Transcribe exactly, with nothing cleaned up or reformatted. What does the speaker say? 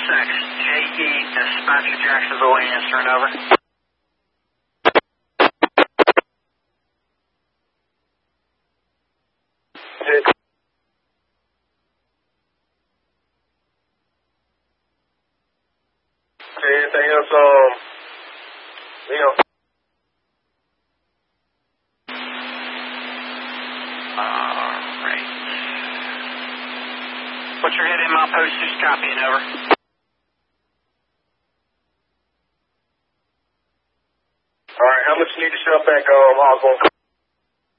six, J E, dispatcher Jacksonville answering, over. J- Anything else, um, you know? Alright. What's your head in my post? Who's copying, over? Alright, how much you need to show up back, um, Osborne?